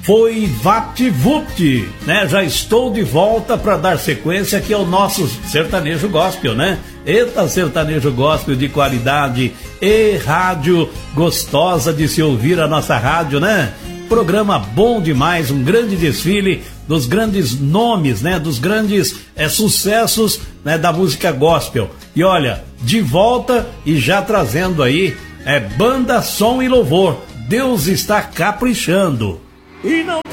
foi VaptVupt, né? Já estou de volta para dar sequência aqui ao nosso sertanejo gospel, né? Eita, sertanejo gospel de qualidade e rádio gostosa de se ouvir, a nossa rádio, né? Programa bom demais, um grande desfile dos grandes nomes, né? Dos grandes sucessos, né? Da música gospel. E olha, de volta e já trazendo aí banda, som e louvor. Deus está caprichando. E não